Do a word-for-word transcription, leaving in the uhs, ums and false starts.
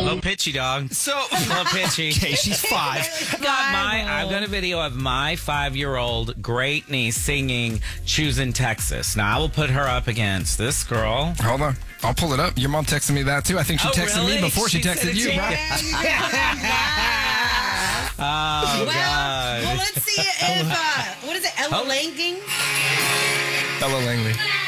little pitchy, dog. So, a little pitchy. Okay, she's five. Got my, I've got a video of my five-year-old great niece singing "Choosing Texas." Now, I will put her up against this girl. Hold on. I'll pull it up. Your mom texted me that, too. I think she Oh, texted really? me before she, She texted said it you, to you. right? Oh, well, God. well, let's see if, uh, what is it, Ella Oh. Langley? Ella Langley.